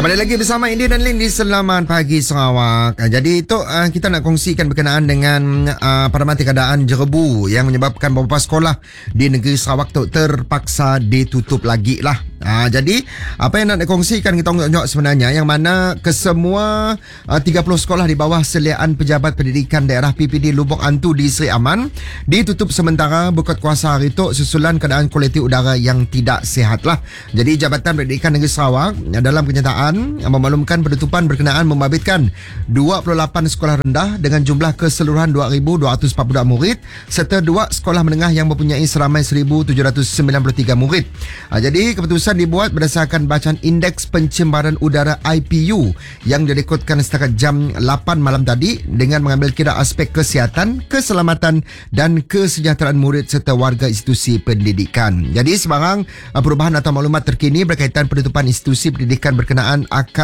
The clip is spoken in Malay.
Kembali lagi bersama Indy dan Lin di Selamat Pagi Sarawak. Jadi itu kita nak kongsikan berkenaan dengan padaman keadaan jerebu yang menyebabkan beberapa sekolah di negeri Sarawak tu terpaksa ditutup lagi lah. Jadi apa yang nak kongsikan kita tengok sebenarnya yang mana kesemua 30 sekolah di bawah seliaan Pejabat Pendidikan Daerah PPD Lubuk Antu di Seri Aman ditutup sementara berkat kuasa hari itu susulan keadaan kualiti udara yang tidak sihat lah. Jadi Jabatan Pendidikan Negeri Sarawak dalam kenyataan memaklumkan penutupan berkenaan membabitkan 28 sekolah rendah dengan jumlah keseluruhan 2,242 murid serta 2 sekolah menengah yang mempunyai seramai 1,793 murid. Jadi keputusan dibuat berdasarkan bacaan Indeks Pencemaran Udara IPU yang direkodkan setakat jam 8 malam tadi dengan mengambil kira aspek kesihatan, keselamatan dan kesejahteraan murid serta warga institusi pendidikan. Jadi sebarang perubahan atau maklumat terkini berkaitan penutupan institusi pendidikan berkenaan akan